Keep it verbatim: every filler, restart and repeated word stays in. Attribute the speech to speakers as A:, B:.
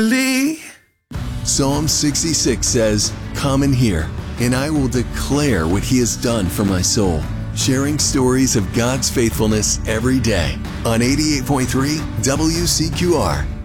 A: Psalm sixty-six says, "Come and hear, and I will declare what He has done for my soul." Sharing stories of God's faithfulness every day on eighty-eight point three W C Q R.